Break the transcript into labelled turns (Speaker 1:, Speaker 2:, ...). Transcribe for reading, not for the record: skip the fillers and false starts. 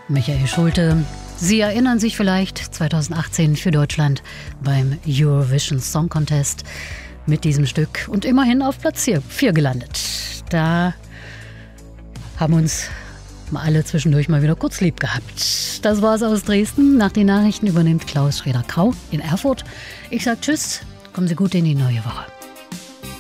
Speaker 1: Michael Schulte. Sie erinnern sich vielleicht 2018 für Deutschland beim Eurovision Song Contest mit diesem Stück und immerhin auf Platz 4 gelandet. Da haben uns alle zwischendurch mal wieder kurz lieb gehabt. Das war's aus Dresden. Nach den Nachrichten übernimmt Klaus Schreder-Krau in Erfurt. Ich sag Tschüss, kommen Sie gut in die neue Woche.